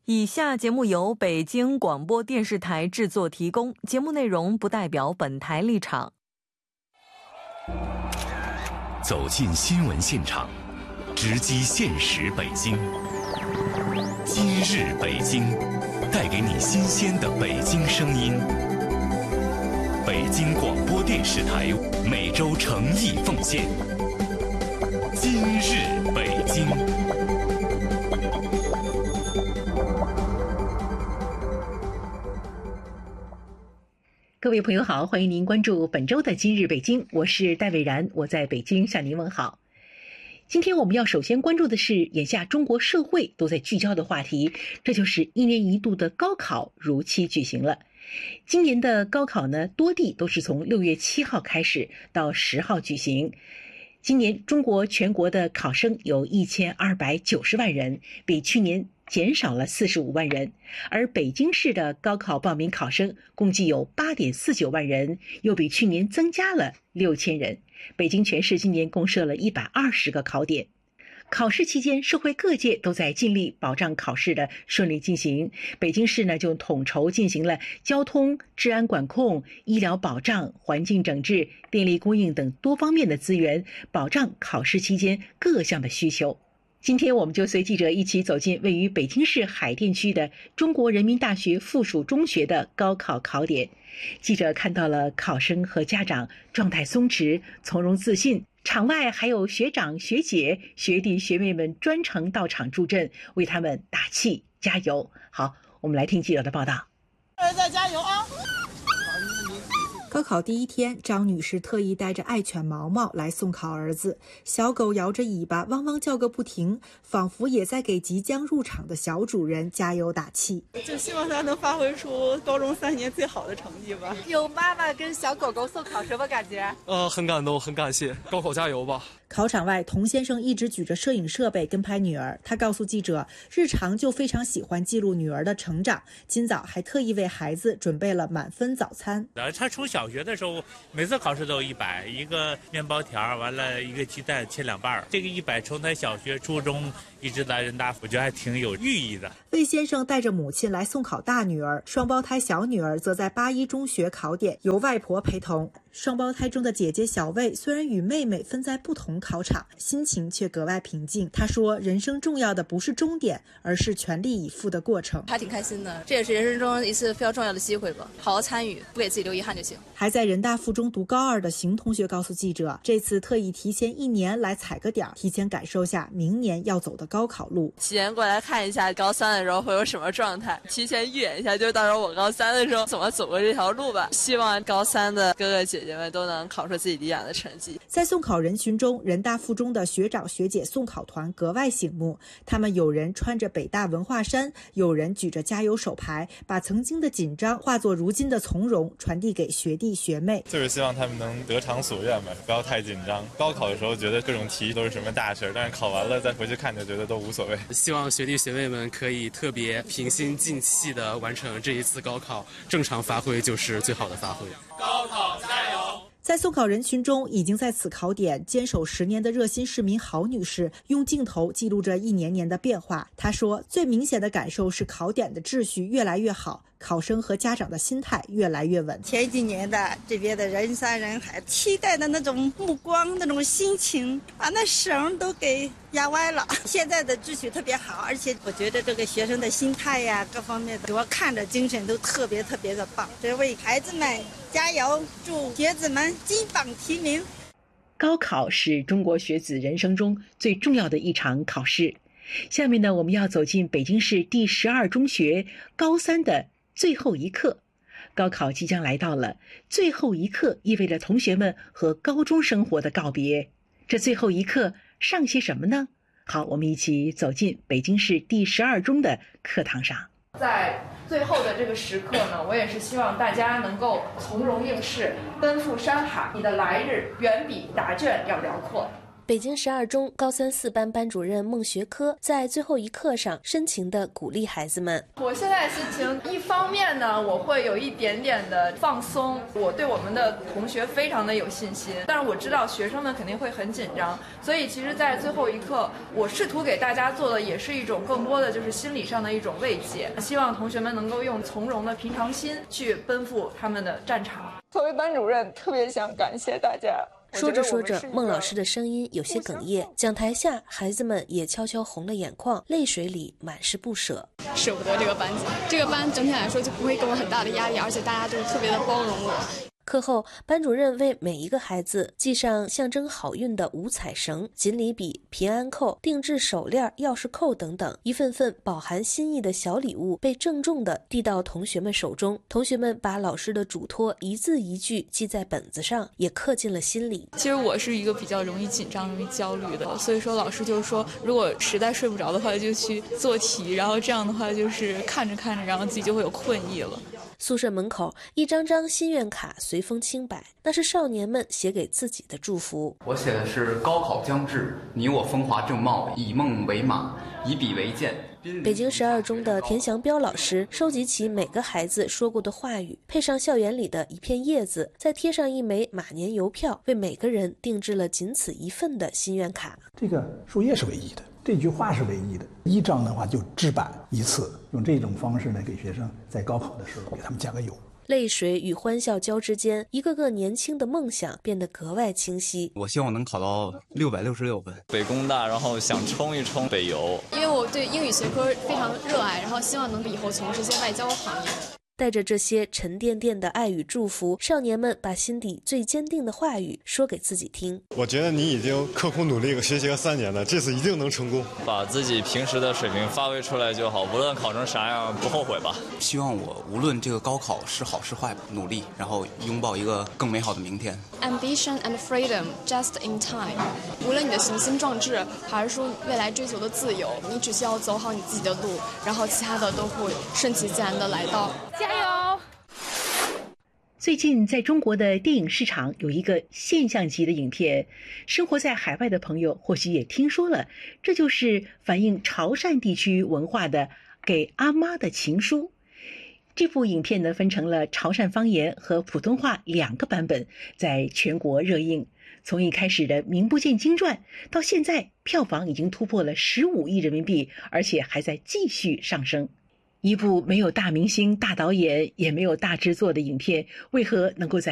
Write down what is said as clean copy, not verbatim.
以下节目由北京广播电视台制作提供，节目内容不代表本台立场。 走进新闻现场，直击现实北京。今日北京，带给你新鲜的北京声音。北京广播电视台每周诚意奉献。今日北京。 各位朋友好，欢迎您关注本周的今日北京，我是戴伟然，我在北京向您问好。今天我们要首先关注的是眼下中国社会都在聚焦的话题，这就是一年一度的高考如期举行了。今年的高考呢，多地都是从6月7号开始到10号举行。今年中国全国的考生有1290万人，比去年减少了45万人，而北京市的高考报名考生共计有8.49万人，又比去年增加了6000人。北京全市今年共设了120个考点。考试期间，社会各界都在尽力保障考试的顺利进行。北京市呢，就统筹进行了交通、治安管控、医疗保障、环境整治、电力供应等多方面的资源，保障考试期间各项的需求。今天我们就随记者一起走进位于北京市海淀区的中国人民大学附属中学的高考考点。记者看到了考生和家长状态松弛、从容自信，场外还有学长学姐、学弟学妹们专程到场助阵，为他们打气加油。好，我们来听记者的报道。 儿子加油啊！ 高考第一天，张女士特意带着爱犬毛毛来送考儿子，小狗摇着尾巴汪汪叫个不停，仿佛也在给即将入场的小主人加油打气。 就希望他能发挥出高中3年最好的成绩吧。 有妈妈跟小狗狗送考什么感觉？ 很感动，很感谢，高考加油吧。 考场外，童先生一直举着摄影设备跟拍女儿。他告诉记者，日常就非常喜欢记录女儿的成长，今早还特意为孩子准备了满分早餐。 他从小学的时候，每次考试都有100，一个面包条，完了一个鸡蛋切2半。这个100从他小学、初中一直到人大，我觉得还挺有寓意的。 魏先生带着母亲来送考大女儿，双胞胎小女儿则在81中学考点，由外婆陪同。双胞胎中的姐姐小魏虽然与妹妹分在不同考场，心情却格外平静。她说，人生重要的不是终点，而是全力以赴的过程。 还挺开心的，这也是人生中一次非常重要的机会吧，好好参与，不给自己留遗憾就行。 还在人大附中读高2的邢同学告诉记者，这次特意提前1年来踩个点，提前感受下明年要走的高考路。 提前过来看一下高3的时候会有什么状态，提前预演一下，就到时候我高3的时候怎么走过这条路吧。希望高3的哥哥姐姐们都能考出自己理想的成绩。 在送考人群中，人大附中的学长学姐送考团格外醒目，他们有人穿着北大文化衫，有人举着加油手牌，把曾经的紧张化作如今的从容，传递给学弟学妹。 就是希望他们能得偿所愿吧，不要太紧张。高考的时候觉得各种题都是什么大事，但是考完了再回去看就觉得都无所谓。 希望学弟学妹们可以特别平心静气地完成这一次高考，正常发挥就是最好的发挥。 高考加油！ 在送考人群中，已经在此考点坚守10年的热心市民郝女士用镜头记录着一年年的变化。她说，最明显的感受是考点的秩序越来越好，考生和家长的心态越来越稳。 前几年的这边的人山人海，期待的那种目光、那种心情，把那绳都给压歪了。现在的秩序特别好，而且我觉得这个学生的心态呀，各方面的，我看着精神都特别的棒。这为孩子们加油，祝学子们金榜题名。 高考是中国学子人生中最重要的一场考试。下面呢，我们要走进北京市第12中学高3的最后一课。高考即将来到了，最后一课意味着同学们和高中生活的告别。这最后一课上些什么呢？好，我们一起走进北京市第12中的课堂上。 在最后的这个时刻呢，我也是希望大家能够从容应试，奔赴山海，你的来日远比答卷要辽阔。 北京12中高3、4班班主任孟学科在最后一课上深情地鼓励孩子们。 我现在心情，一方面呢，我会有一点点的放松，我对我们的同学非常的有信心，但是我知道学生们肯定会很紧张，所以其实在最后一刻，我试图给大家做的也是一种更多的就是心理上的一种慰藉，希望同学们能够用从容的平常心去奔赴他们的战场。 作为班主任，特别想感谢大家。 说着说着，孟老师的声音有些哽咽，讲台下孩子们也悄悄红了眼眶，泪水里满是不舍。 舍不得这个班级，这个班整体来说就不会给我很大的压力，而且大家都特别的包容我。 课后，班主任为每一个孩子系上象征好运的五彩绳、锦鲤笔、平安扣、定制手链、钥匙扣等等，一份份饱含心意的小礼物被郑重地递到同学们手中。同学们把老师的嘱托一字一句记在本子上，也刻进了心里。 其实我是一个比较容易紧张、容易焦虑的，所以说老师就是说，如果实在睡不着的话，就去做题，然后这样的话就是看着看着，然后自己就会有困意了。 宿舍门口一张张心愿卡随风轻摆，那是少年们写给自己的祝福。 我写的是高考将至，你我风华正茂，以梦为马，以笔为鉴。 北京12中的田祥彪老师收集起每个孩子说过的话语，配上校园里的一片叶子，再贴上一枚马年邮票，为每个人定制了仅此一份的心愿卡。 这个树叶是唯一的，这句话是唯一的，一张的话就制版一次，用这种方式呢，给学生在高考的时候给他们加个油。 泪水与欢笑交织间，一个个年轻的梦想变得格外清晰。 我希望能考到666分， 北工大，然后想冲一冲北邮。 因为我对英语学科非常热爱，然后希望能以后从事些外交行业。 带着这些沉甸甸的爱与祝福，少年们把心底最坚定的话语说给自己听。 我觉得你已经刻苦努力学习了3年了，这次一定能成功。 把自己平时的水平发挥出来就好，无论考成啥样不后悔吧。 希望我无论这个高考是好是坏，努力，然后拥抱一个更美好的明天。 Ambition and freedom just in time。无论你的雄心壮志，还是说未来追求的自由，你只需要走好你自己的路，然后其他的都会顺其自然的来到。 加油！ 最近在中国的电影市场有一个现象级的影片，生活在海外的朋友或许也听说了，这就是反映潮汕地区文化的《给阿妈的情书》。这部影片呢，分成了潮汕方言和普通话2个版本，在全国热映。从一开始的名不见经传，到现在票房已经突破了15亿人民币，而且还在继续上升。一部没有大明星、大导演，也没有大制作的影片，为何能够在